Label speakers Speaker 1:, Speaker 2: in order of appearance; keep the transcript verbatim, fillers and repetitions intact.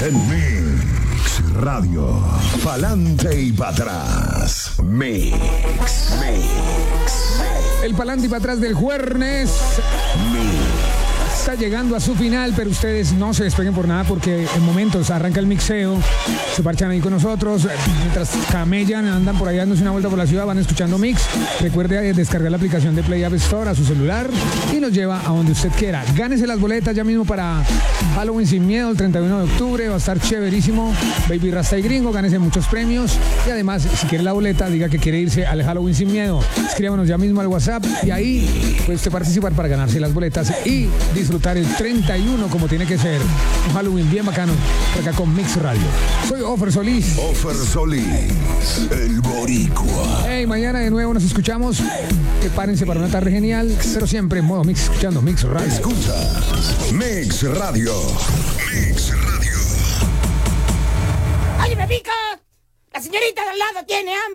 Speaker 1: en Mix Radio. Pa'lante y para atrás. Mix. Mix.
Speaker 2: El pa'lante y para atrás del jueves.
Speaker 1: Mix.
Speaker 2: Está llegando a su final, pero ustedes no se despeguen por nada porque en momentos arranca el mixeo, se parchan ahí con nosotros, mientras camellan, andan por ahí dándose una vuelta por la ciudad, van escuchando Mix. Recuerde descargar la aplicación de Play App Store a su celular y nos lleva a donde usted quiera. Gánese las boletas ya mismo para Halloween Sin Miedo el treinta y uno de octubre, va a estar chéverísimo. Baby Rasta y Gringo, gánese muchos premios y además, si quiere la boleta, diga que quiere irse al Halloween Sin Miedo. Escríbanos ya mismo al WhatsApp y ahí puede usted participar para ganarse las boletas y disfrutar el treinta y uno como tiene que ser. Un Halloween bien bacano por acá con Mix Radio. Soy Offer Solís.
Speaker 1: Offer Solís, el boricua.
Speaker 2: Hey, mañana de nuevo nos escuchamos. Prepárense para una tarde genial, pero siempre en modo Mix, escuchando Mix Radio.
Speaker 1: Escuchas Mix Radio. Mix Radio.
Speaker 3: ¡Oye, me pica! La señorita de al lado tiene hambre.